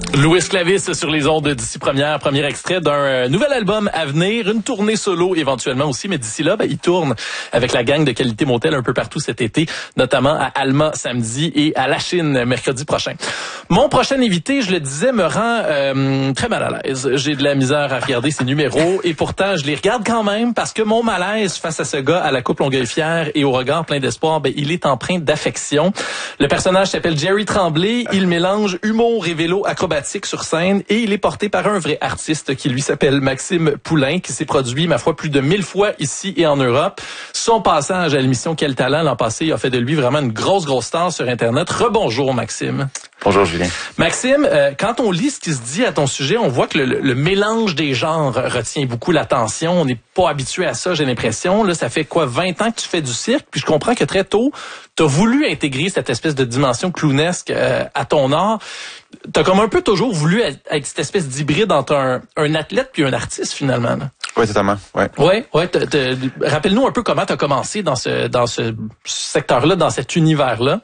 Louis Clavis sur les ondes d'ici première, premier extrait d'un nouvel album à venir, une tournée solo éventuellement aussi, mais d'ici là, il tourne avec la gang de Qualité Motel un peu partout cet été, notamment à Alma samedi et à La Chine mercredi prochain. Mon prochain invité, je le disais, me rend très mal à l'aise. J'ai de la misère à regarder ses numéros et pourtant je les regarde quand même parce que mon malaise face à ce gars à la coupe Longueuil-Fière et au regard plein d'espoir, il est empreint d'affection. Le personnage s'appelle Jerry Tremblay, il mélange humour et vélo acrobatique sur scène et il est porté par un vrai artiste qui lui s'appelle Maxime Poulain, qui s'est produit, ma foi, plus de 1000 fois ici et en Europe. Son passage à l'émission Quel Talent l'an passé a fait de lui vraiment une grosse star sur Internet. Rebonjour Maxime. Bonjour Julien. Maxime, quand on lit ce qui se dit à ton sujet, on voit que le mélange des genres retient beaucoup l'attention. On n'est pas habitué à ça, j'ai l'impression. Là, ça fait 20 ans que tu fais du cirque, puis je comprends que très tôt, tu as voulu intégrer cette espèce de dimension clownesque à ton art. T'as comme un peu toujours voulu être cette espèce d'hybride entre un athlète puis un artiste finalement. Là. Oui, totalement. Ouais. Rappelle-nous un peu comment t'as commencé dans ce secteur-là, dans cet univers-là,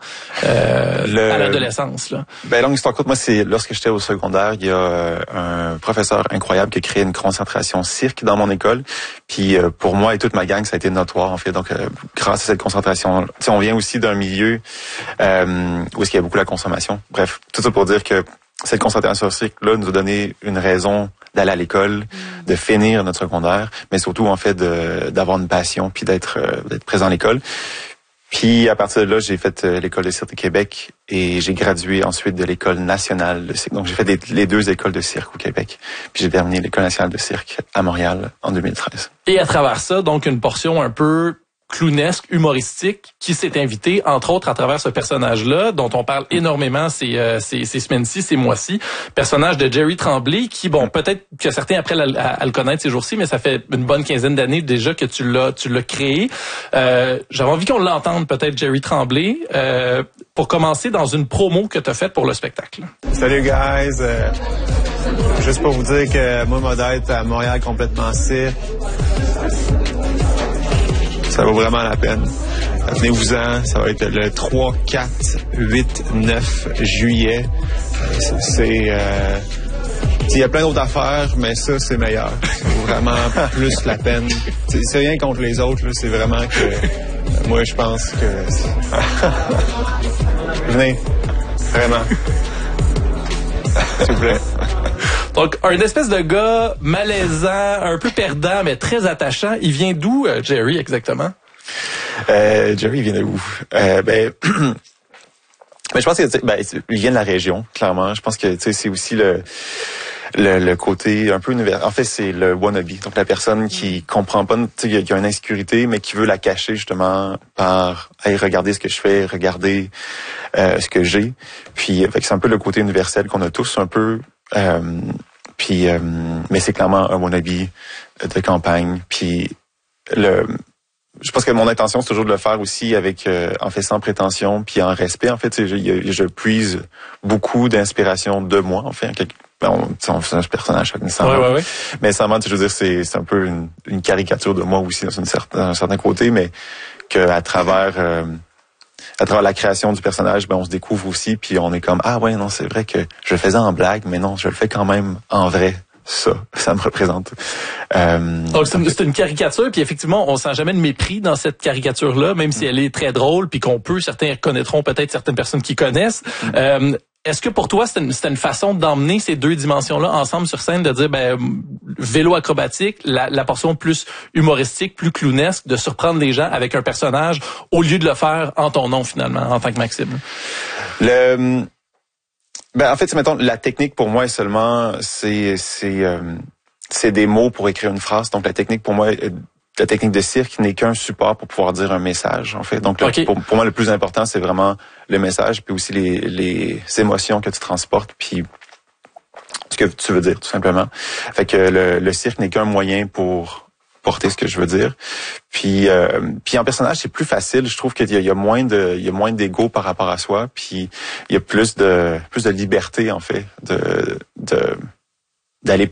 à l'adolescence. Là. Longue histoire courte, moi c'est lorsque j'étais au secondaire, il y a un professeur incroyable qui a créé une concentration cirque dans mon école. Puis pour moi et toute ma gang, ça a été notoire en fait. Donc grâce à cette concentration, on vient aussi d'un milieu où est-ce qu'il y a beaucoup la consommation. Bref, tout ça pour dire que cette concentration cirque-là nous a donné une raison d'aller à l'école, de finir notre secondaire, mais surtout en fait d'avoir une passion puis d'être présent à l'école. Puis à partir de là, j'ai fait l'école de cirque de Québec et j'ai gradué ensuite de l'école nationale de cirque. Donc j'ai fait les deux écoles de cirque au Québec. Puis j'ai terminé l'école nationale de cirque à Montréal en 2013. Et à travers ça, donc une portion un peu clownesque, humoristique, qui s'est invité, entre autres, à travers ce personnage-là, dont on parle énormément ces semaines-ci, ces mois-ci. Personnage de Jerry Tremblay, qui, peut-être que certains apprennent à le connaître ces jours-ci, mais ça fait une bonne quinzaine d'années déjà que tu l'as créé. J'avais envie qu'on l'entende, peut-être, Jerry Tremblay, pour commencer dans une promo que tu as faite pour le spectacle. Salut, guys! Juste pour vous dire que moi, Modette, à Montréal, complètement cirque. Ça vaut vraiment la peine. Venez-vous-en, ça va être le 3, 4, 8, 9 juillet. Il y a plein d'autres affaires, mais ça, c'est meilleur. Ça vaut vraiment plus la peine. C'est rien contre les autres, là, c'est vraiment que... Moi, je pense que... Venez. Vraiment. S'il vous plaît. Donc, un espèce de gars malaisant, un peu perdant, mais très attachant. Il vient d'où, Jerry, exactement? Jerry, il vient de où? Mais je pense que il vient de la région, clairement. Je pense que c'est aussi le côté un peu universel. En fait, c'est le wannabe. Donc, la personne qui comprend pas, qui a une insécurité, mais qui veut la cacher justement par regardez ce que je fais, regardez ce que j'ai. Puis, c'est un peu le côté universel qu'on a tous un peu. Mais c'est clairement un wannabe de campagne. Puis je pense que mon intention c'est toujours de le faire aussi avec en fait sans prétention puis en respect. En fait, je puise beaucoup d'inspiration de moi. En fait, on fait un personnage nécessairement. Ouais. Mais nécessairement, je veux dire, c'est un peu une caricature de moi aussi dans un certain côté, mais qu'à travers la création du personnage, on se découvre aussi, puis on est comme ouais, non, c'est vrai que je le faisais en blague, mais non, je le fais quand même en vrai. Ça me représente. Donc c'est une caricature, puis effectivement, on sent jamais de mépris dans cette caricature-là, même si elle est très drôle, puis certains connaîtront peut-être certaines personnes qui connaissent. Est-ce que pour toi, c'était une façon d'emmener ces deux dimensions-là ensemble sur scène, de dire, vélo acrobatique, la portion plus humoristique, plus clownesque, de surprendre les gens avec un personnage, au lieu de le faire en ton nom, finalement, en tant que Maxime? En fait, mettons, la technique pour moi est seulement, c'est des mots pour écrire une phrase. Donc, la technique pour moi, la technique de cirque n'est qu'un support pour pouvoir dire un message, en fait. Donc, okay. pour moi, le plus important, c'est vraiment le message, puis aussi les émotions que tu transportes, puis ce que tu veux dire, tout simplement. Fait que le cirque n'est qu'un moyen pour porter ce que je veux dire. Puis en personnage, c'est plus facile. Je trouve qu'il y a moins d'ego par rapport à soi. Puis il y a plus de liberté, en fait, d'aller